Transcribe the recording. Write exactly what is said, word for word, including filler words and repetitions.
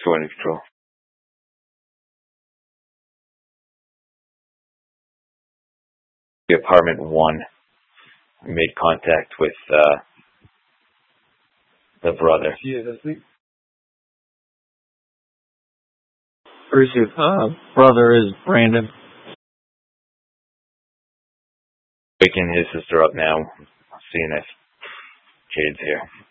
Joining Patrol. The apartment one. We made contact with uh, the brother. Yeah, that's it. Bruce's uh, brother is Brandon. Waking his sister up now. Seeing if Jade's here.